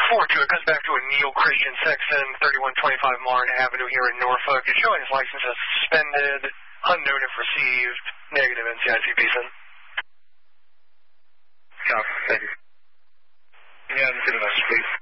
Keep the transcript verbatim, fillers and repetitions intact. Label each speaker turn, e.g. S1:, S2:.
S1: four two, it comes back to a Neil Christian Sexton, thirty-one twenty-five Martin Avenue here in Norfolk. It's showing his license as suspended, unknown if received, negative N C I C Beeson.
S2: Copy, thank you. Yeah, let's get a message, please.